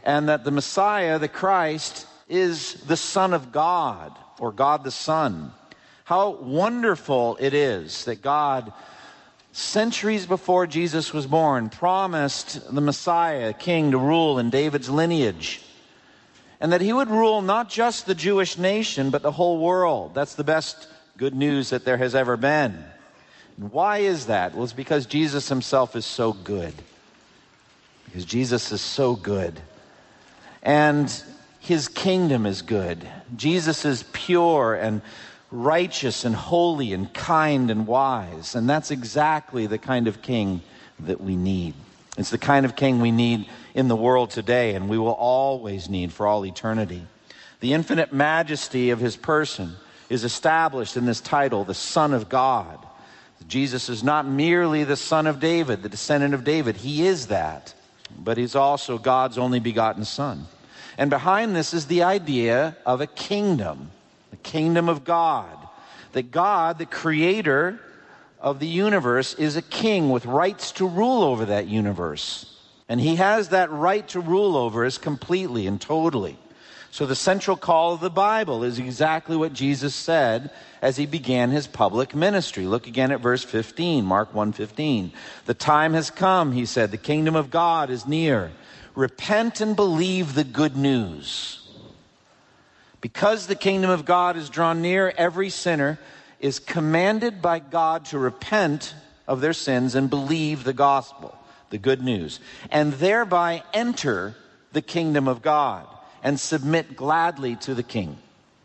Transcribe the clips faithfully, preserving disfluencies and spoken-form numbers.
and that the Messiah, the Christ, is the Son of God, or God the Son. How wonderful it is that God, centuries before Jesus was born, promised the Messiah, king, to rule in David's lineage. And that he would rule not just the Jewish nation, but the whole world. That's the best good news that there has ever been. And why is that? Well, it's because Jesus himself is so good. Because Jesus is so good. And his kingdom is good. Jesus is pure and righteous and holy and kind and wise. And that's exactly the kind of king that we need. It's the kind of king we need in the world today, and we will always need for all eternity. The infinite majesty of his person is established in this title, the Son of God. Jesus is not merely the son of David, the descendant of David. He is that, but he's also God's only begotten Son. And behind this is the idea of a kingdom, the kingdom of God. That God, the creator of the universe, is a king with rights to rule over that universe. And he has that right to rule over us completely and totally. So the central call of the Bible is exactly what Jesus said as he began his public ministry. Look again at verse fifteen, Mark one fifteen. The time has come, he said, the kingdom of God is near. Repent and believe the good news. Because the kingdom of God is drawn near, every sinner is commanded by God to repent of their sins and believe the gospel, the good news, and thereby enter the kingdom of God and submit gladly to the king.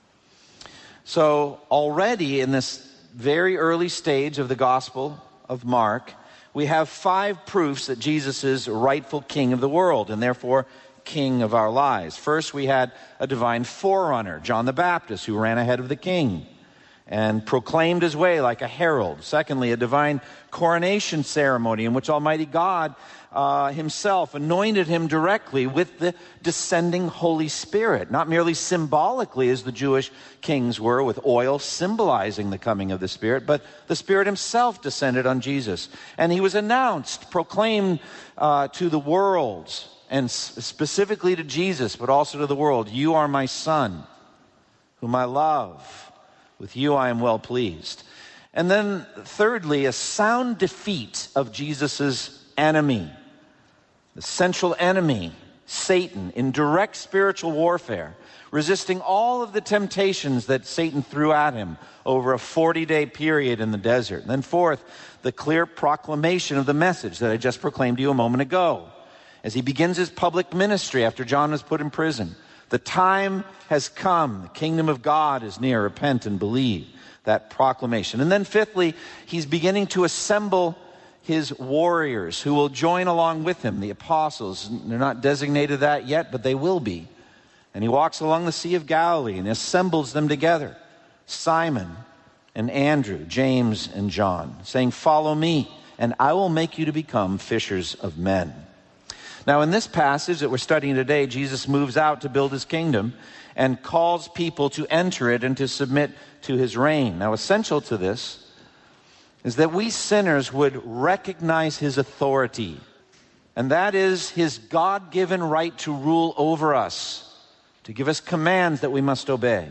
So already in this very early stage of the Gospel of Mark, we have five proofs that Jesus is rightful king of the world and therefore king of our lives. First, we had a divine forerunner, John the Baptist, who ran ahead of the king and proclaimed his way like a herald. Secondly, a divine coronation ceremony in which Almighty God uh, himself anointed him directly with the descending Holy Spirit, not merely symbolically as the Jewish kings were with oil symbolizing the coming of the Spirit, but the Spirit himself descended on Jesus. And he was announced, proclaimed uh, to the world, and specifically to Jesus, but also to the world, "You are my Son, whom I love. With you I am well pleased." And then thirdly, a sound defeat of Jesus's enemy, the central enemy, Satan, in direct spiritual warfare, resisting all of the temptations that Satan threw at him over a forty-day period in the desert. And then fourth, the clear proclamation of the message that I just proclaimed to you a moment ago, as he begins his public ministry after John was put in prison. The time has come. The kingdom of God is near. Repent and believe. That proclamation. And then fifthly, he's beginning to assemble his warriors who will join along with him, the apostles. They're not designated that yet, but they will be. And he walks along the Sea of Galilee and assembles them together. Simon and Andrew, James and John, saying, "Follow me, and I will make you to become fishers of men." Now, in this passage that we're studying today, Jesus moves out to build his kingdom and calls people to enter it and to submit to his reign. Now, essential to this is that we sinners would recognize his authority, and that is his God-given right to rule over us, to give us commands that we must obey.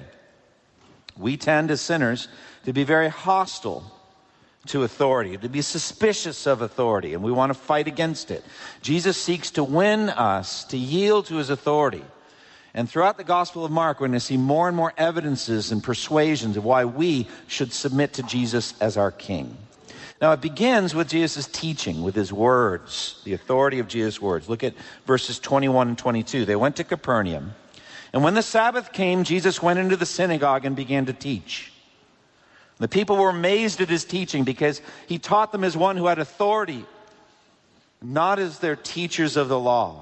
We tend as sinners to be very hostile to authority, to be suspicious of authority, and we want to fight against it. Jesus seeks to win us to yield to his authority. And throughout the Gospel of Mark, we're going to see more and more evidences and persuasions of why we should submit to Jesus as our King. Now, it begins with Jesus' teaching, with his words, the authority of Jesus' words. Look at verses twenty-one and twenty-two. They went to Capernaum, and when the Sabbath came, Jesus went into the synagogue and began to teach. The people were amazed at his teaching because he taught them as one who had authority, not as their teachers of the law.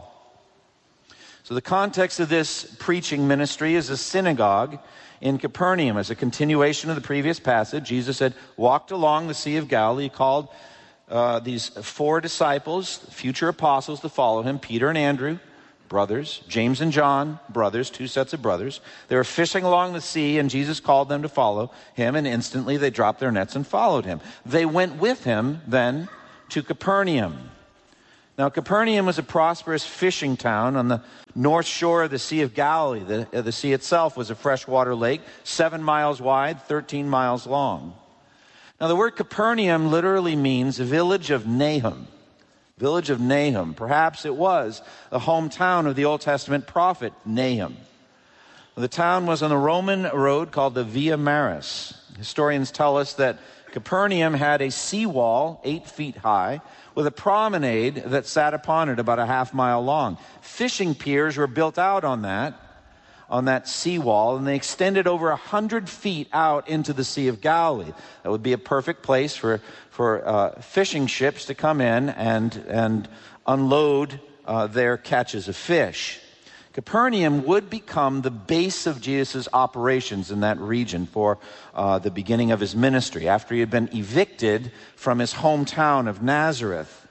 So the context of this preaching ministry is a synagogue in Capernaum. As a continuation of the previous passage, Jesus had walked along the Sea of Galilee, called uh, these four disciples, future apostles, to follow him, Peter and Andrew, brothers, James and John, brothers, two sets of brothers. They were fishing along the sea, and Jesus called them to follow him, and instantly they dropped their nets and followed him. They went with him then to Capernaum. Now, Capernaum was a prosperous fishing town on the north shore of the Sea of Galilee. The, uh, the sea itself was a freshwater lake, seven miles wide, thirteen miles long. Now, the word Capernaum literally means village of Nahum. Village of Nahum. Perhaps it was the hometown of the Old Testament prophet Nahum. The town was on the Roman road called the Via Maris. Historians tell us that Capernaum had a seawall eight feet high with a promenade that sat upon it about a half mile long. Fishing piers were built out on that, on that seawall, and they extended over a hundred feet out into the Sea of Galilee. That would be a perfect place for, for uh, fishing ships to come in and, and unload uh, their catches of fish. Capernaum would become the base of Jesus' operations in that region for uh, the beginning of his ministry, after he had been evicted from his hometown of Nazareth.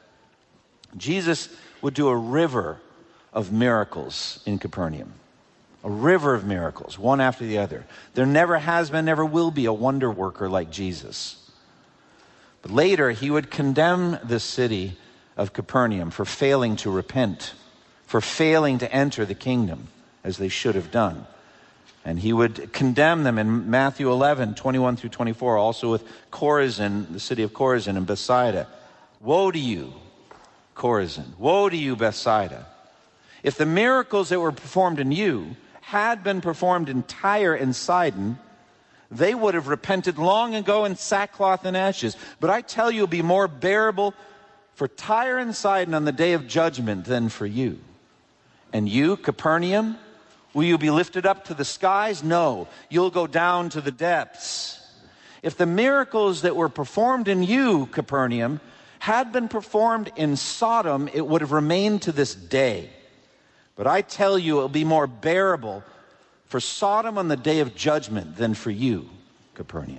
Jesus would do a river of miracles in Capernaum. A river of miracles, one after the other. There never has been, never will be a wonder worker like Jesus. But later, he would condemn the city of Capernaum for failing to repent, for failing to enter the kingdom as they should have done. And he would condemn them in Matthew eleven, twenty-one through twenty-four, also with Chorazin, the city of Chorazin and Bethsaida. Woe to you, Chorazin! Woe to you, Bethsaida! If the miracles that were performed in you had been performed in Tyre and Sidon, they would have repented long ago in sackcloth and ashes. But I tell you, it will be more bearable for Tyre and Sidon on the day of judgment than for you. And you, Capernaum, will you be lifted up to the skies? No, you'll go down to the depths. If the miracles that were performed in you, Capernaum, had been performed in Sodom, it would have remained to this day. But I tell you, it will be more bearable for Sodom on the day of judgment than for you, Capernaum.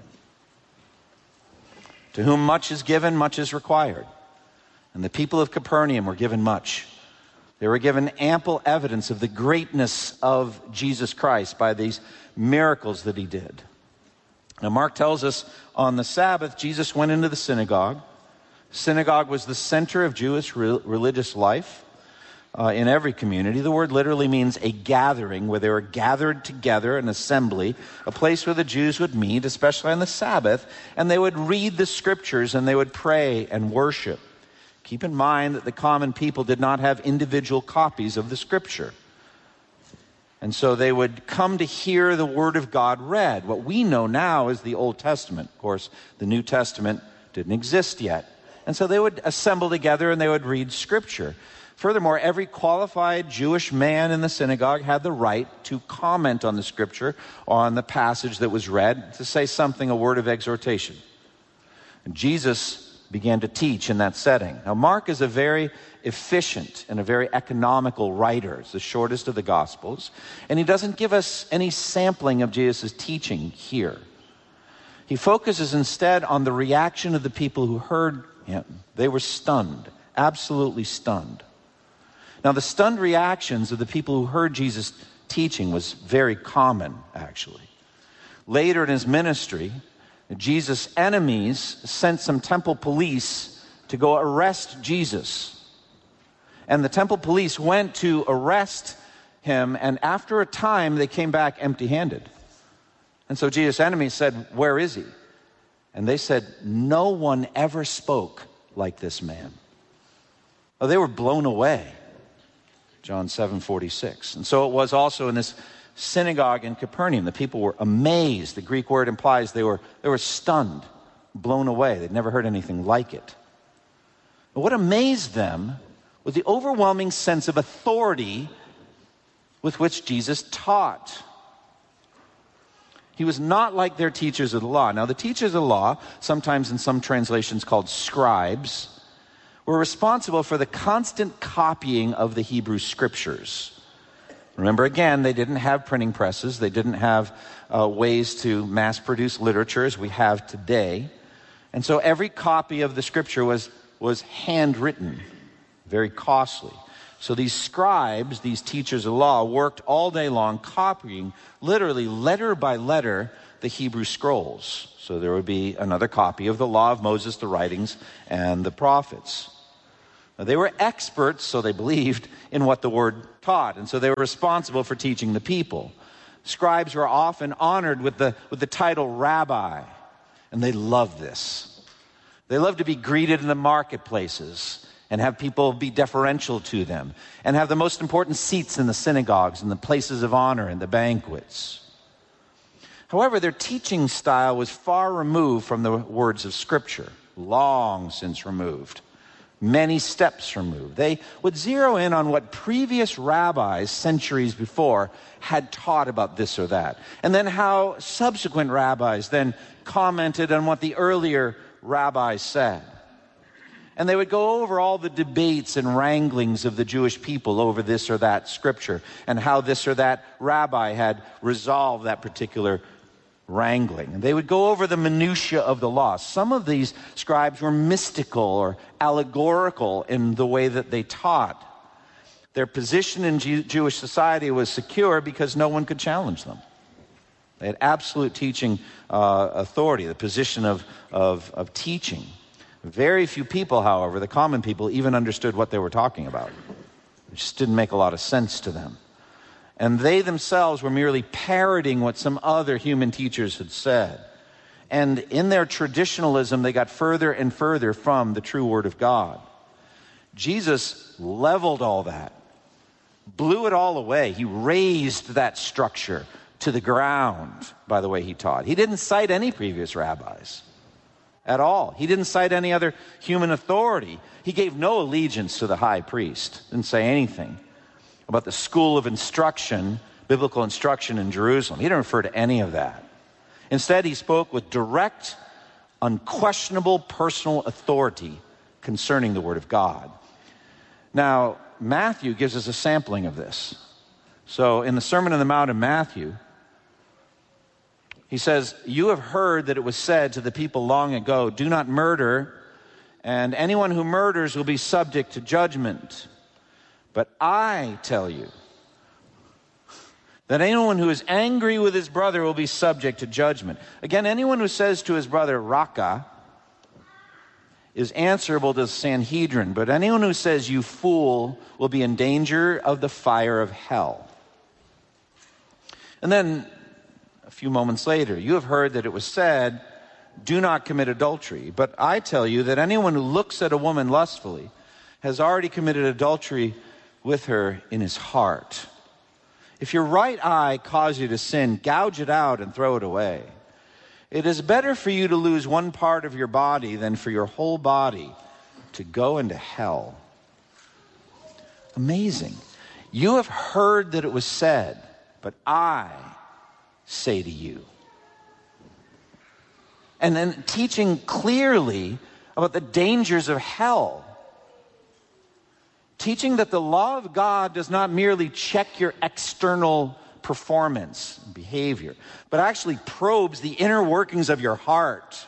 To whom much is given, much is required. And the people of Capernaum were given much. They were given ample evidence of the greatness of Jesus Christ by these miracles that he did. Now, Mark tells us on the Sabbath, Jesus went into the synagogue. Synagogue was the center of Jewish re- religious life uh, in every community. The word literally means a gathering, where they were gathered together, an assembly, a place where the Jews would meet, especially on the Sabbath, and they would read the scriptures and they would pray and worship. Keep in mind that the common people did not have individual copies of the scripture. And so they would come to hear the word of God read. What we know now is the Old Testament. Of course, the New Testament didn't exist yet. And so they would assemble together and they would read scripture. Furthermore, every qualified Jewish man in the synagogue had the right to comment on the scripture, on the passage that was read, to say something, a word of exhortation. And Jesus began to teach in that setting. Now, Mark is a very efficient and a very economical writer. It's the shortest of the Gospels. And he doesn't give us any sampling of Jesus' teaching here. He focuses instead on the reaction of the people who heard him. They were stunned, absolutely stunned. Now, the stunned reactions of the people who heard Jesus' teaching was very common, actually. Later in his ministry, Jesus' enemies sent some temple police to go arrest Jesus. And the temple police went to arrest him, and after a time, they came back empty-handed. And so Jesus' enemies said, "Where is he?" And they said, "No one ever spoke like this man." Oh, they were blown away. John seven forty-six. And so it was also in this synagogue in Capernaum. The people were amazed. The Greek word implies they were, they were stunned, blown away. They'd never heard anything like it. But what amazed them was the overwhelming sense of authority with which Jesus taught. He was not like their teachers of the law. Now, the teachers of the law, sometimes in some translations called scribes, were responsible for the constant copying of the Hebrew scriptures. Remember, again, they didn't have printing presses. They didn't have uh, ways to mass-produce literature as we have today. And so every copy of the scripture was, was handwritten, very costly. So these scribes, these teachers of law, worked all day long copying, literally letter by letter, the Hebrew scrolls. So there would be another copy of the law of Moses, the writings, and the prophets. Now, they were experts, so they believed, in what the word taught, and so they were responsible for teaching the people. Scribes were often honored with the, with the title rabbi, and they loved this. They loved to be greeted in the marketplaces and have people be deferential to them and have the most important seats in the synagogues and the places of honor and the banquets. However, their teaching style was far removed from the words of Scripture, long since removed, many steps removed. They would zero in on what previous rabbis centuries before had taught about this or that, and then how subsequent rabbis then commented on what the earlier rabbis said. And they would go over all the debates and wranglings of the Jewish people over this or that scripture and how this or that rabbi had resolved that particular wrangling. And they would go over the minutiae of the law. Some of these scribes were mystical or allegorical in the way that they taught. Their position in Jew- Jewish society was secure because no one could challenge them. They had absolute teaching uh, authority, the position of, of, of teaching. Very few people, however, the common people, even understood what they were talking about. It just didn't make a lot of sense to them. And they themselves were merely parroting what some other human teachers had said. And in their traditionalism, they got further and further from the true Word of God. Jesus leveled all that, blew it all away. He razed that structure to the ground by the way he taught. He didn't cite any previous rabbis at all. He didn't cite any other human authority. He gave no allegiance to the high priest. Didn't say anything about the school of instruction, biblical instruction in Jerusalem. He didn't refer to any of that. Instead, he spoke with direct, unquestionable personal authority concerning the Word of God. Now, Matthew gives us a sampling of this. So in the Sermon on the Mount in Matthew, he says, "You have heard that it was said to the people long ago, 'Do not murder, and anyone who murders will be subject to judgment. But I tell you that anyone who is angry with his brother will be subject to judgment.' Again, anyone who says to his brother, 'Raka,' is answerable to the Sanhedrin, but anyone who says, 'You fool,' will be in danger of the fire of hell." And then a few moments later, "You have heard that it was said, 'Do not commit adultery.' But I tell you that anyone who looks at a woman lustfully has already committed adultery with her in his heart. If your right eye cause you to sin, gouge it out and throw it away. It is better for you to lose one part of your body than for your whole body to go into hell." Amazing. "You have heard that it was said, but I say to you." And then teaching clearly about the dangers of hell. Teaching that the law of God does not merely check your external performance and behavior, but actually probes the inner workings of your heart.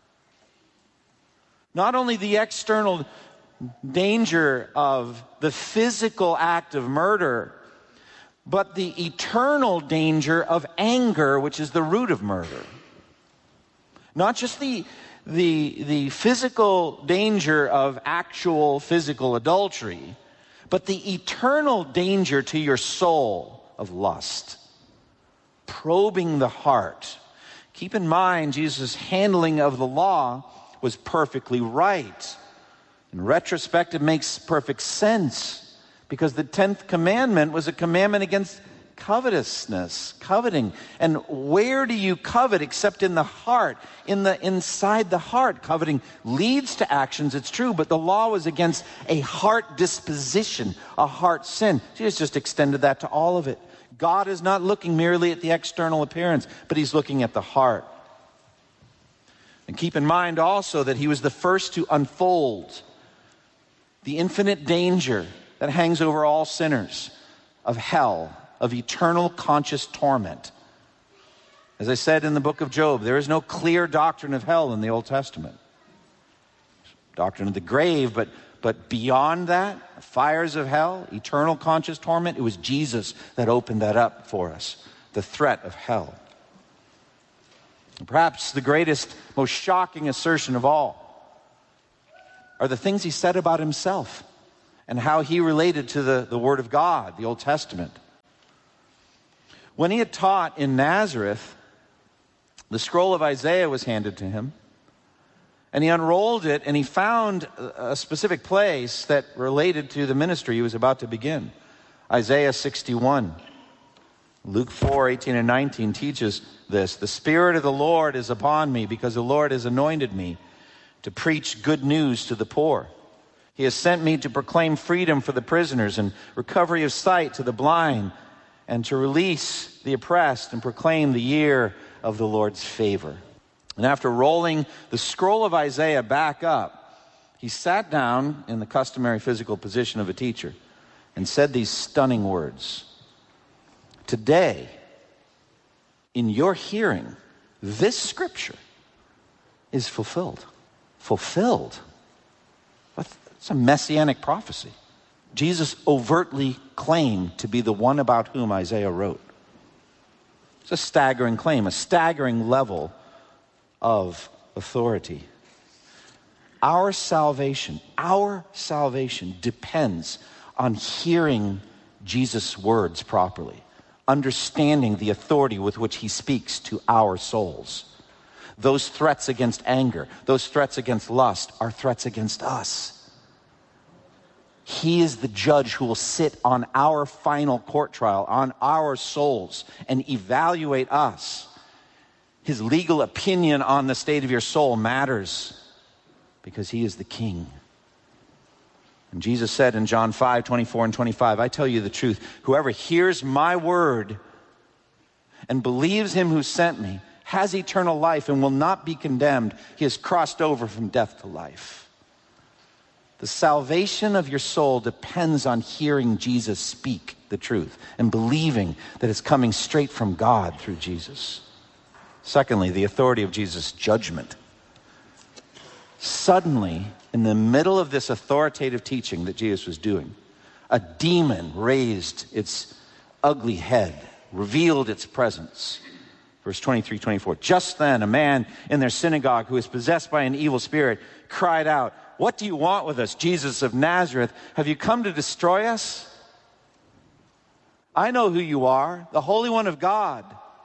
Not only the external danger of the physical act of murder, but the eternal danger of anger, which is the root of murder. Not just the, the, the physical danger of actual physical adultery, but the eternal danger to your soul of lust. Probing the heart. Keep in mind, Jesus' handling of the law was perfectly right. In retrospect, it makes perfect sense, because the tenth commandment was a commandment against covetousness, coveting. And where do you covet except in the heart, in the inside the heart? Coveting leads to actions, it's true, but the law was against a heart disposition, a heart sin. Jesus just extended that to all of it. God is not looking merely at the external appearance, but he's looking at the heart. And keep in mind also that he was the first to unfold the infinite danger that hangs over all sinners of hell, of eternal conscious torment. As I said in the book of Job, there is no clear doctrine of hell in the Old Testament. Doctrine of the grave, but, but beyond that, fires of hell, eternal conscious torment, it was Jesus that opened that up for us, the threat of hell. And perhaps the greatest, most shocking assertion of all are the things he said about himself. and how he related to the, the Word of God, the Old Testament. When he had taught in Nazareth, the scroll of Isaiah was handed to him, and he unrolled it, and he found a specific place that related to the ministry he was about to begin. Isaiah sixty-one. Luke four, eighteen and nineteen teaches this. The Spirit of the Lord is upon me, because the Lord has anointed me to preach good news to the poor. He has sent me to proclaim freedom for the prisoners and recovery of sight to the blind, and to release the oppressed and proclaim the year of the Lord's favor. And after rolling the scroll of Isaiah back up, he sat down in the customary physical position of a teacher and said these stunning words. Today, in your hearing, this scripture is fulfilled. Fulfilled. It's a messianic prophecy. Jesus overtly claimed to be the one about whom Isaiah wrote. It's a staggering claim, a staggering level of authority. Our salvation, our salvation depends on hearing Jesus' words properly, understanding the authority with which he speaks to our souls. Those threats against anger, those threats against lust are threats against us. He is the judge who will sit on our final court trial, on our souls, and evaluate us. His legal opinion on the state of your soul matters because he is the king. And Jesus said in John five, twenty-four and twenty-five, I tell you the truth, whoever hears my word and believes him who sent me has eternal life and will not be condemned. He has crossed over from death to life. The salvation of your soul depends on hearing Jesus speak the truth and believing that it's coming straight from God through Jesus. Secondly, the authority of Jesus' judgment. Suddenly, in the middle of this authoritative teaching that Jesus was doing, a demon raised its ugly head, revealed its presence. Verse twenty-three, twenty-four. Just then, a man in their synagogue who was possessed by an evil spirit cried out, what do you want with us, Jesus of Nazareth? Have you come to destroy us? I know who you are, the Holy One of God.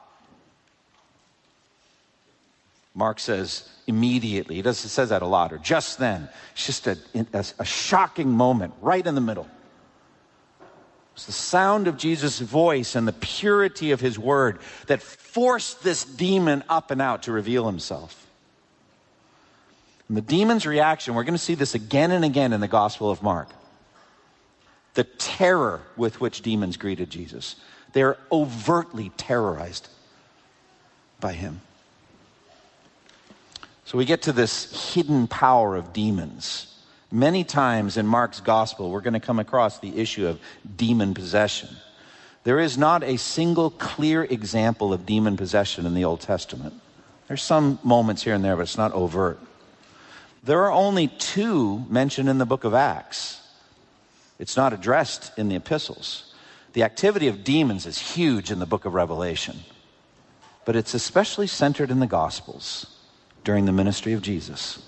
Mark says immediately. He does, it says that a lot, or just then. It's just a, a, a shocking moment right in the middle. It's the sound of Jesus' voice and the purity of his word that forced this demon up and out to reveal himself. And the demon's reaction, we're going to see this again and again in the Gospel of Mark. The terror with which demons greeted Jesus. They're overtly terrorized by him. So we get to this hidden power of demons. Many times in Mark's Gospel, we're going to come across the issue of demon possession. There is not a single clear example of demon possession in the Old Testament. There's some moments here and there, but it's not overt. There are only two mentioned in the book of Acts. It's not addressed in the epistles. The activity of demons is huge in the book of Revelation, but it's especially centered in the Gospels during the ministry of Jesus.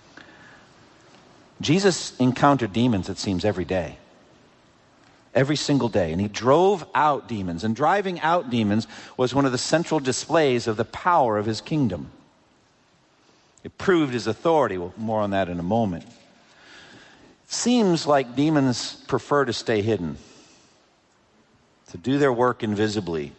Jesus encountered demons, it seems, every day. Every single day. And he drove out demons. And driving out demons was one of the central displays of the power of his kingdom. It proved his authority. Well, more on that in a moment. It seems like demons prefer to stay hidden, to do their work invisibly,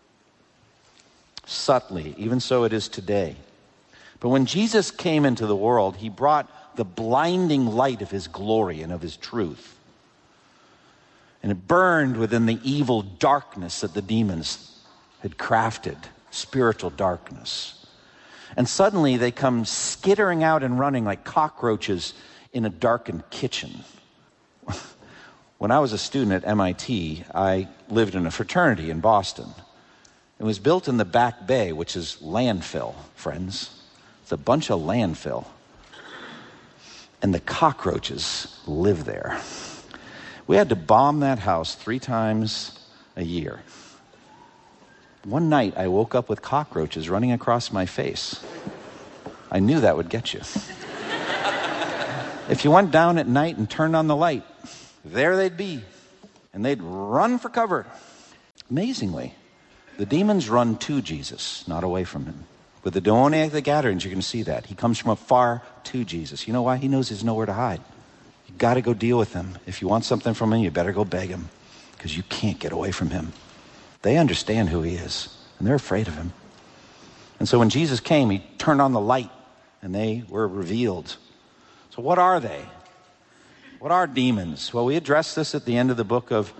subtly. Even so it is today. But when Jesus came into the world, he brought the blinding light of his glory and of his truth. And it burned within the evil darkness that the demons had crafted, spiritual darkness. And suddenly they come skittering out and running like cockroaches in a darkened kitchen. When I was a student at M I T, I lived in a fraternity in Boston. It was built in the Back Bay, which is landfill, friends. It's a bunch of landfill. And the cockroaches live there. We had to bomb that house three times a year. One night I woke up with cockroaches running across my face. I knew that would get you. If you went down at night and turned on the light, there they'd be, and they'd run for cover. Amazingly, the demons run to Jesus, not away from him. With the demoniac of the Gadarenes, you're going to see that. He comes from afar to Jesus. You know why? He knows there's nowhere to hide. You got to go deal with him. If you want something from him, you better go beg him, because you can't get away from him. They understand who he is, and they're afraid of him. And so when Jesus came, he turned on the light, and they were revealed. So what are they? What are demons? Well, we addressed this at the end of the book of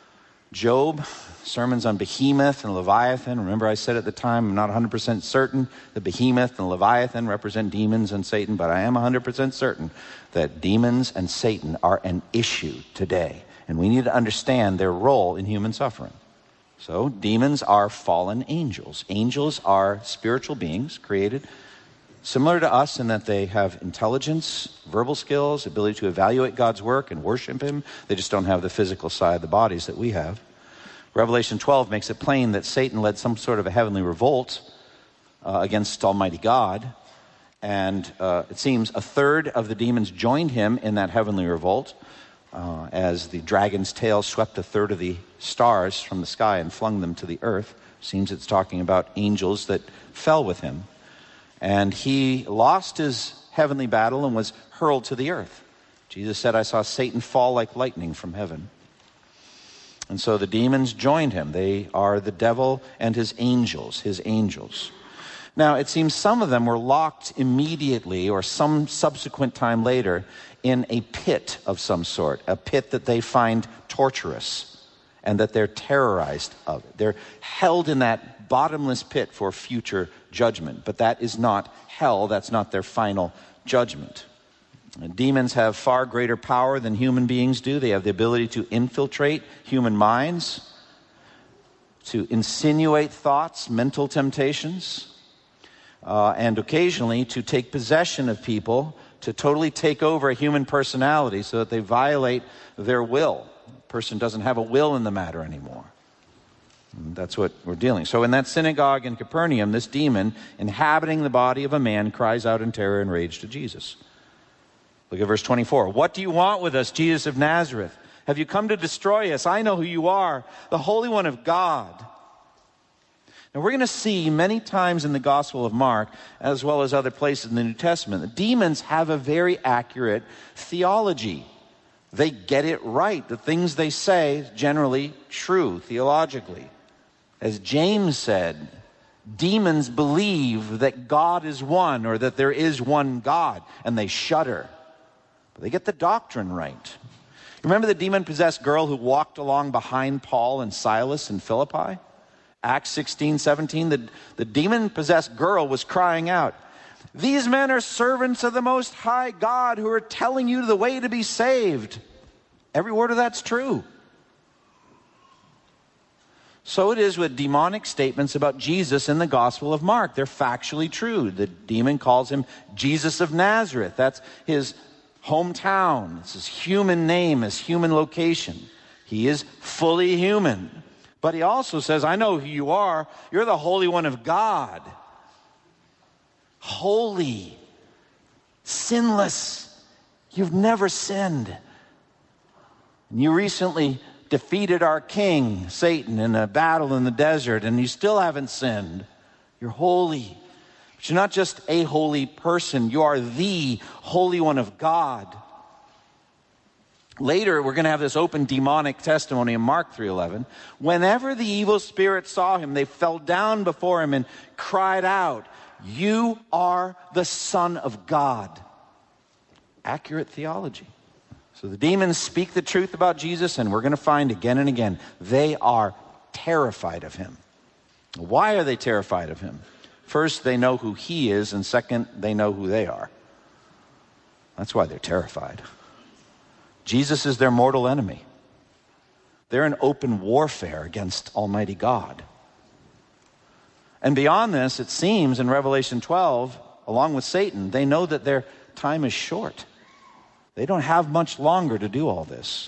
Job, sermons on Behemoth and Leviathan. Remember, I said at the time, I'm not one hundred percent certain that Behemoth and Leviathan represent demons and Satan, but I am one hundred percent certain that demons and Satan are an issue today. And we need to understand their role in human suffering. So, demons are fallen angels. Angels are spiritual beings created similar to us in that they have intelligence, verbal skills, ability to evaluate God's work and worship him. They just don't have the physical side of the bodies that we have. Revelation twelve makes it plain that Satan led some sort of a heavenly revolt uh, against Almighty God. And uh, it seems a third of the demons joined him in that heavenly revolt uh, as the dragon's tail swept a third of the stars from the sky and flung them to the earth. Seems it's talking about angels that fell with him. And he lost his heavenly battle and was hurled to the earth. Jesus said, I saw Satan fall like lightning from heaven. And so the demons joined him. They are the devil and his angels, his angels. Now, it seems some of them were locked immediately or some subsequent time later in a pit of some sort, a pit that they find torturous and that they're terrorized of. They're held in that bottomless pit for future judgment. But that is not hell. That's not their final judgment. Demons have far greater power than human beings do. They have the ability to infiltrate human minds, to insinuate thoughts, mental temptations, uh, and occasionally to take possession of people, to totally take over a human personality so that they violate their will. The person doesn't have a will in the matter anymore. And that's what we're dealing. So in that synagogue in Capernaum, this demon inhabiting the body of a man cries out in terror and rage to Jesus. Look at verse twenty-four. What do you want with us, Jesus of Nazareth? Have you come to destroy us? I know who you are, the Holy One of God. Now we're going to see many times in the Gospel of Mark, as well as other places in the New Testament, that demons have a very accurate theology. They get it right. The things they say is generally true theologically. As James said, demons believe that God is one, or that there is one God, and they shudder. But they get the doctrine right. Remember the demon-possessed girl who walked along behind Paul and Silas in Philippi? Acts sixteen, seventeen, the, the demon-possessed girl was crying out, "These men are servants of the Most High God who are telling you the way to be saved." Every word of that's true. So it is with demonic statements about Jesus in the Gospel of Mark. They're factually true. The demon calls him Jesus of Nazareth. That's his hometown. It's his human name, his human location. He is fully human. But he also says, I know who you are. You're the Holy One of God. Holy. Sinless. You've never sinned. And you recently defeated our king, Satan, in a battle in the desert, and you still haven't sinned. You're holy. But you're not just a holy person. You are the Holy One of God. Later, we're going to have this open demonic testimony in Mark three eleven. Whenever the evil spirits saw him, they fell down before him and cried out, "You are the Son of God." Accurate theology. So the demons speak the truth about Jesus, and we're going to find again and again, they are terrified of him. Why are they terrified of him? First, they know who he is, and second, they know who they are. That's why they're terrified. Jesus is their mortal enemy. They're in open warfare against Almighty God. And beyond this, it seems in Revelation twelve, along with Satan, they know that their time is short. They don't have much longer to do all this.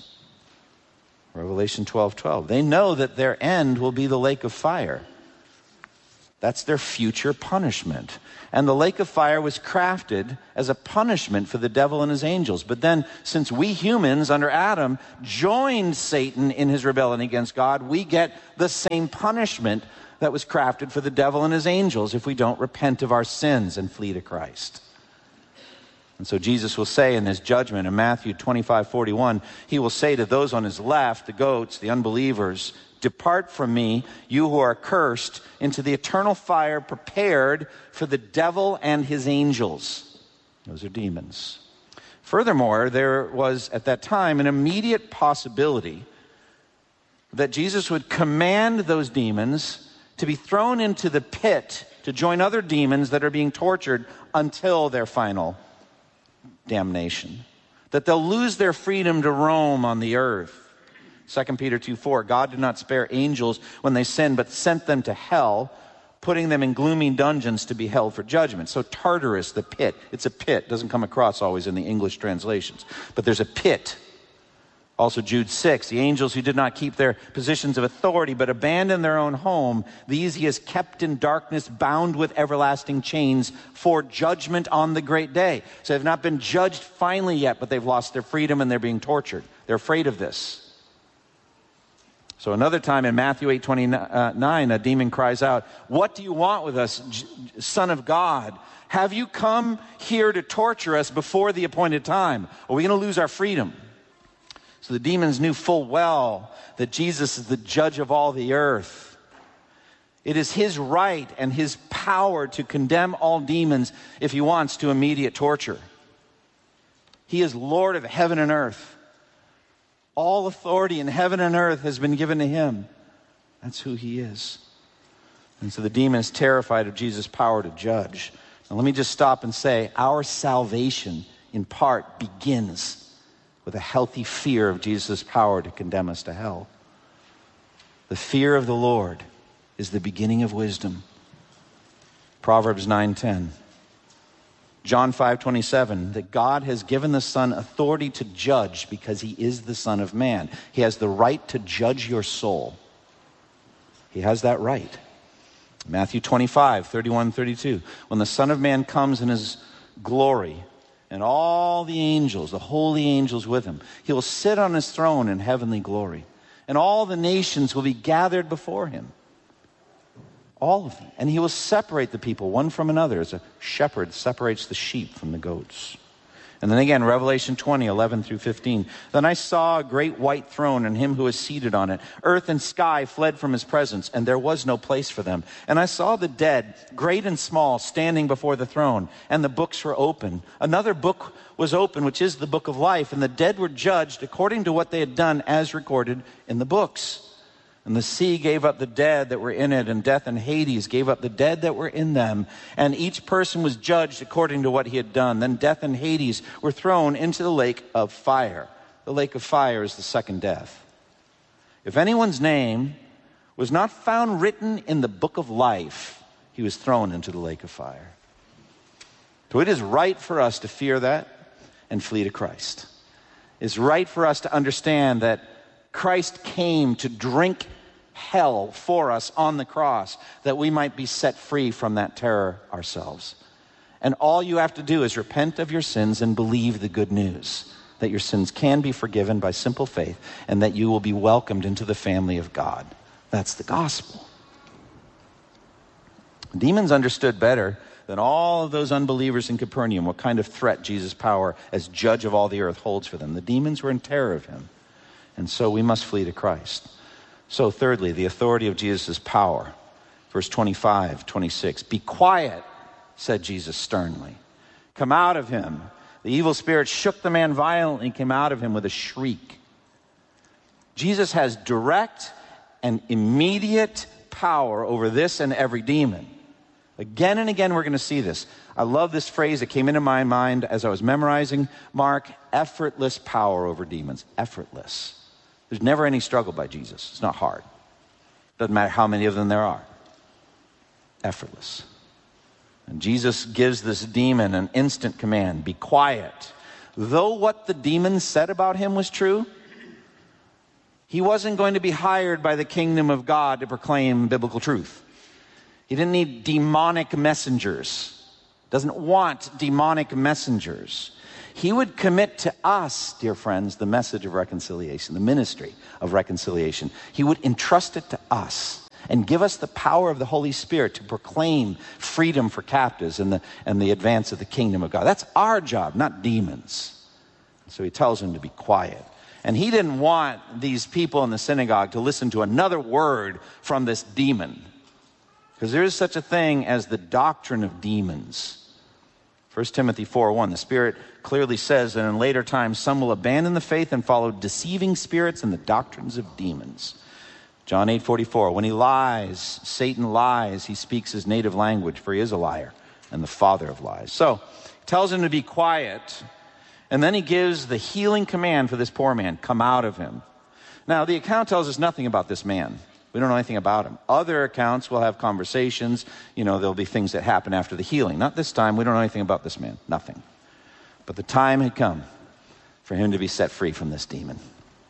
Revelation twelve twelve. They know that their end will be the lake of fire. That's their future punishment. And the lake of fire was crafted as a punishment for the devil and his angels. But then, since we humans under Adam joined Satan in his rebellion against God, we get the same punishment that was crafted for the devil and his angels if we don't repent of our sins and flee to Christ. And so Jesus will say in his judgment in Matthew twenty-five forty-one, he will say to those on his left, the goats, the unbelievers, "Depart from me, you who are cursed, into the eternal fire prepared for the devil and his angels." Those are demons. Furthermore, there was at that time an immediate possibility that Jesus would command those demons to be thrown into the pit to join other demons that are being tortured until their final damnation. That they'll lose their freedom to roam on the earth. Second Peter two four, God did not spare angels when they sinned, but sent them to hell, putting them in gloomy dungeons to be held for judgment. So Tartarus, the pit, it's a pit. Doesn't come across always in the English translations. But there's a pit. Also Jude six, the angels who did not keep their positions of authority, but abandoned their own home, these he has kept in darkness, bound with everlasting chains for judgment on the great day. So they've not been judged finally yet, but they've lost their freedom and they're being tortured. They're afraid of this. So another time in Matthew eight twenty-nine, a demon cries out, "What do you want with us, Son of God? Have you come here to torture us before the appointed time? Are we going to lose our freedom?" So the demons knew full well that Jesus is the judge of all the earth. It is his right and his power to condemn all demons if he wants to immediate torture. He is Lord of heaven and earth. All authority in heaven and earth has been given to him. That's who he is. And so the demon is terrified of Jesus' power to judge. Now let me just stop and say, our salvation in part begins with a healthy fear of Jesus' power to condemn us to hell. The fear of the Lord is the beginning of wisdom. Proverbs nine ten. John five twenty-seven, that God has given the Son authority to judge because he is the Son of Man. He has the right to judge your soul. He has that right. Matthew twenty-five thirty-one thirty-two, when the Son of Man comes in his glory and all the angels, the holy angels with him, he will sit on his throne in heavenly glory, and all the nations will be gathered before him. All of them. And he will separate the people one from another as a shepherd separates the sheep from the goats. And then again, Revelation twenty, eleven through fifteen. Then I saw a great white throne and him who was seated on it. Earth and sky fled from his presence, and there was no place for them. And I saw the dead, great and small, standing before the throne, and the books were open. Another book was open, which is the book of life, and the dead were judged according to what they had done as recorded in the books. And the sea gave up the dead that were in it, and death and Hades gave up the dead that were in them. And each person was judged according to what he had done. Then death and Hades were thrown into the lake of fire. The lake of fire is the second death. If anyone's name was not found written in the book of life, he was thrown into the lake of fire. So it is right for us to fear that and flee to Christ. It's right for us to understand that Christ came to drink hell for us on the cross, that we might be set free from that terror ourselves. And all you have to do is repent of your sins and believe the good news, that your sins can be forgiven by simple faith, and that you will be welcomed into the family of God. That's the gospel. Demons understood better than all of those unbelievers in Capernaum what kind of threat Jesus' power as judge of all the earth holds for them. The demons were in terror of him. And so we must flee to Christ. So thirdly, the authority of Jesus' power. Verse twenty-five, twenty-six. Be quiet, said Jesus sternly. Come out of him. The evil spirit shook the man violently and came out of him with a shriek. Jesus has direct and immediate power over this and every demon. Again and again we're going to see this. I love this phrase that came into my mind as I was memorizing Mark. Effortless power over demons. Effortless. There's never any struggle by Jesus. It's not hard. Doesn't matter how many of them there are. Effortless. And Jesus gives this demon an instant command. Be quiet. Though what the demon said about him was true, he wasn't going to be hired by the kingdom of God to proclaim biblical truth. He didn't need demonic messengers. Doesn't want demonic messengers. He would commit to us, dear friends, the message of reconciliation, the ministry of reconciliation. He would entrust it to us and give us the power of the Holy Spirit to proclaim freedom for captives and the, and the advance of the kingdom of God. That's our job, not demons. So he tells them to be quiet. And he didn't want these people in the synagogue to listen to another word from this demon, because there is such a thing as the doctrine of demons. First Timothy four one, the Spirit clearly says that in later times some will abandon the faith and follow deceiving spirits and the doctrines of demons. John eight forty-four, when he lies, Satan lies, he speaks his native language, for he is a liar and the father of lies. So he tells him to be quiet, and then he gives the healing command for this poor man, come out of him. Now, the account tells us nothing about this man. We don't know anything about him. Other accounts will have conversations. You know, there'll be things that happen after the healing. Not this time. We don't know anything about this man. Nothing. But the time had come for him to be set free from this demon.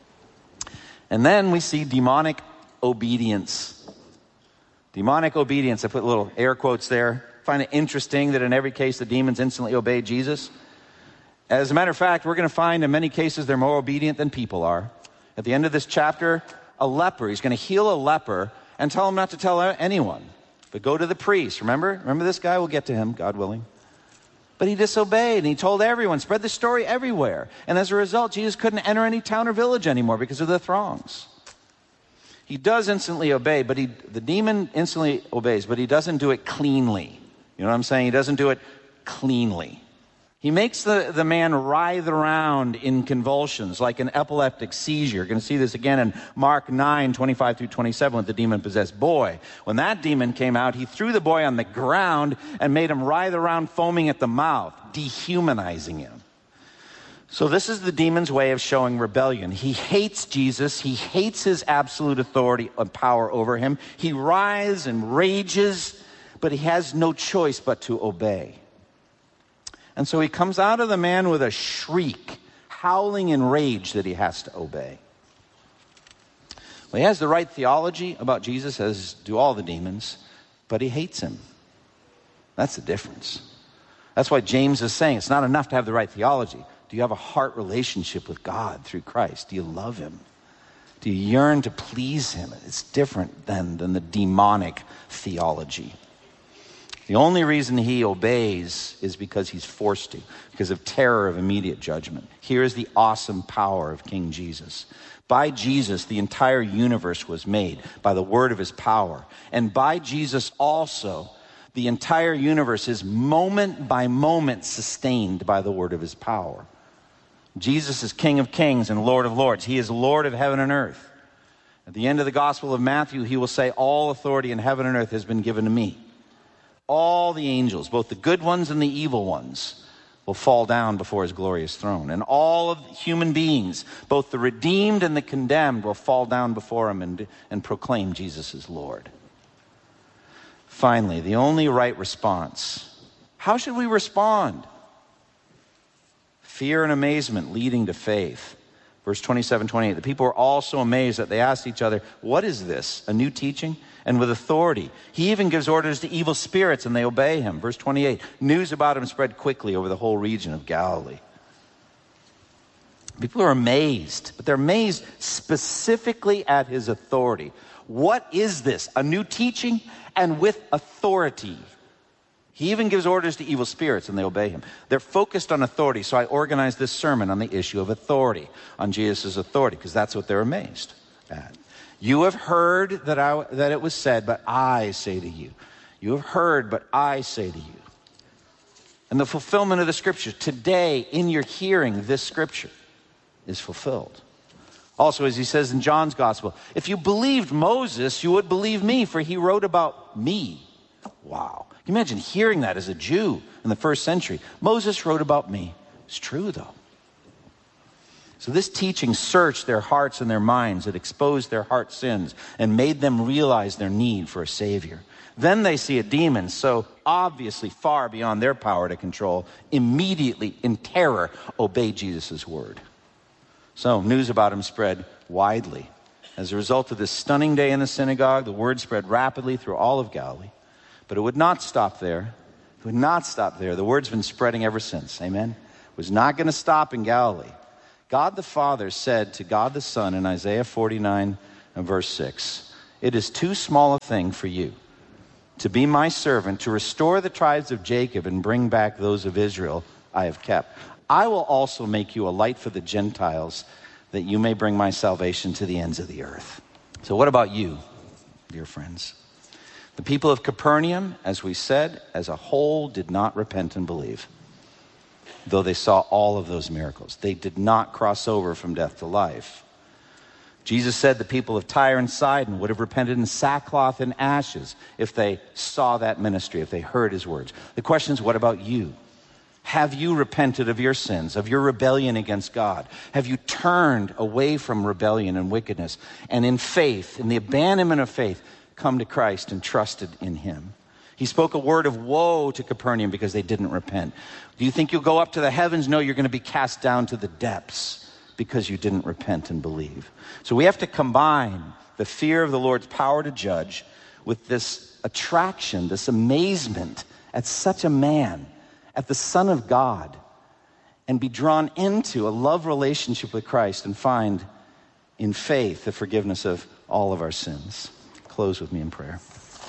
And then we see demonic obedience. Demonic obedience. I put little air quotes there. I find it interesting that in every case the demons instantly obeyed Jesus. As a matter of fact, we're going to find in many cases they're more obedient than people are. At the end of this chapter, a leper, he's going to heal a leper and tell him not to tell anyone, but go to the priest. Remember? Remember this guy? We'll get to him, God willing. But he disobeyed, and he told everyone, spread the story everywhere. And as a result, Jesus couldn't enter any town or village anymore because of the throngs. He does instantly obey, but he, the demon instantly obeys, but he doesn't do it cleanly. You know what I'm saying? He doesn't do it cleanly. He makes the, the man writhe around in convulsions like an epileptic seizure. You're going to see this again in Mark nine, twenty-five through twenty-seven with the demon-possessed boy. When that demon came out, he threw the boy on the ground and made him writhe around foaming at the mouth, dehumanizing him. So this is the demon's way of showing rebellion. He hates Jesus. He hates his absolute authority and power over him. He writhes and rages, but he has no choice but to obey. And so he comes out of the man with a shriek, howling in rage that he has to obey. Well, he has the right theology about Jesus, as do all the demons, but he hates him. That's the difference. That's why James is saying it's not enough to have the right theology. Do you have a heart relationship with God through Christ? Do you love him? Do you yearn to please him? It's different than, than the demonic theology. The only reason he obeys is because he's forced to, because of terror of immediate judgment. Here is the awesome power of King Jesus. By Jesus, the entire universe was made by the word of his power. And by Jesus also, the entire universe is moment by moment sustained by the word of his power. Jesus is King of kings and Lord of lords. He is Lord of heaven and earth. At the end of the Gospel of Matthew, he will say, all authority in heaven and earth has been given to me. All the angels, both the good ones and the evil ones, will fall down before his glorious throne. And all of human beings, both the redeemed and the condemned, will fall down before him and, and proclaim Jesus as Lord. Finally, the only right response. How should we respond? Fear and amazement leading to faith. Verse twenty-seven, twenty-eight, the people were all so amazed that they asked each other, what is this, a new teaching? And with authority. He even gives orders to evil spirits and they obey him. Verse twenty-eight, news about him spread quickly over the whole region of Galilee. People are amazed, but they're amazed specifically at his authority. What is this? A new teaching and with authority. He even gives orders to evil spirits and they obey him. They're focused on authority, so I organized this sermon on the issue of authority, on Jesus' authority, because that's what they're amazed at. You have heard that, I, that it was said, but I say to you. You have heard, but I say to you. And the fulfillment of the scripture, today in your hearing, this scripture is fulfilled. Also, as he says in John's gospel, if you believed Moses, you would believe me, for he wrote about me. Wow. Can you imagine hearing that as a Jew in the first century? Moses wrote about me. It's true, though. So this teaching searched their hearts and their minds. It exposed their heart sins and made them realize their need for a Savior. Then they see a demon so obviously far beyond their power to control, immediately in terror obey Jesus' word. So news about him spread widely. As a result of this stunning day in the synagogue, the word spread rapidly through all of Galilee. But it would not stop there. It would not stop there. The word's been spreading ever since. Amen? It was not going to stop in Galilee. God the Father said to God the Son in Isaiah forty-nine and verse six, "It is too small a thing for you to be my servant, to restore the tribes of Jacob and bring back those of Israel I have kept. I will also make you a light for the Gentiles, that you may bring my salvation to the ends of the earth." So what about you, dear friends? The people of Capernaum, as we said, as a whole did not repent and believe, though they saw all of those miracles. They did not cross over from death to life. Jesus said the people of Tyre and Sidon would have repented in sackcloth and ashes if they saw that ministry, if they heard his words. The question is, what about you? Have you repented of your sins, of your rebellion against God? Have you turned away from rebellion and wickedness and in faith, in the abandonment of faith, come to Christ and trusted in him? He spoke a word of woe to Capernaum because they didn't repent. Do you think you'll go up to the heavens? No, you're going to be cast down to the depths because you didn't repent and believe. So we have to combine the fear of the Lord's power to judge with this attraction, this amazement at such a man, at the Son of God, and be drawn into a love relationship with Christ and find in faith the forgiveness of all of our sins. Close with me in prayer.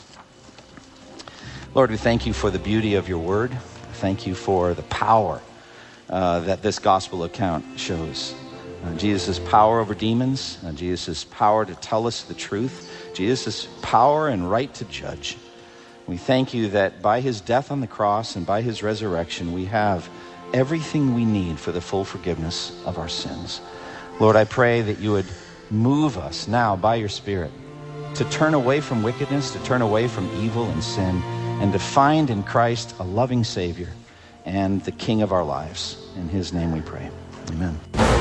Lord, we thank you for the beauty of your word. Thank you for the power uh, that this gospel account shows. Uh, Jesus' power over demons, uh, Jesus' power to tell us the truth, Jesus' power and right to judge. We thank you that by his death on the cross and by his resurrection, we have everything we need for the full forgiveness of our sins. Lord, I pray that you would move us now by your Spirit to turn away from wickedness, to turn away from evil and sin, and to find in Christ a loving Savior and the King of our lives. In his name we pray. Amen.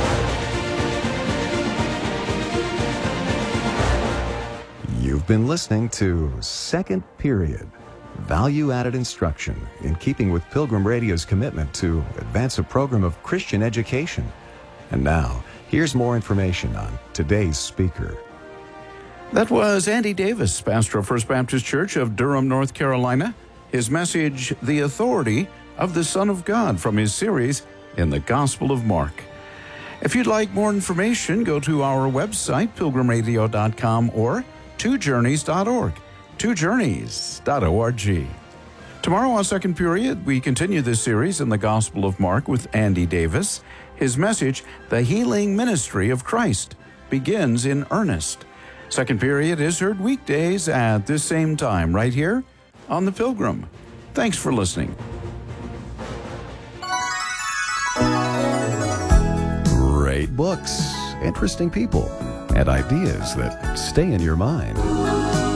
You've been listening to Second Period, value-added instruction in keeping with Pilgrim Radio's commitment to advance a program of Christian education. And now, here's more information on today's speaker. That was Andy Davis, pastor of First Baptist Church of Durham, North Carolina. His message, The Authority of the Son of God, from his series in the Gospel of Mark. If you'd like more information, go to our website, pilgrim radio dot com, or two journeys dot org, two journeys dot org. Tomorrow on Second Period, we continue this series in the Gospel of Mark with Andy Davis. His message, The Healing Ministry of Christ, begins in earnest. Second Period is heard weekdays at this same time, right here on The Pilgrim. Thanks for listening. Great books, interesting people, and ideas that stay in your mind.